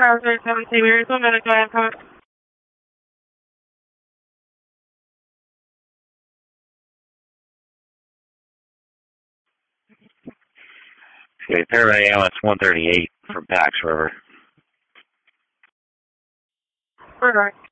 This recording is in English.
Tower 37, Seabeers, 1 minute, go ahead, come. Okay, Paradise ALS 138 from Pax River. Right.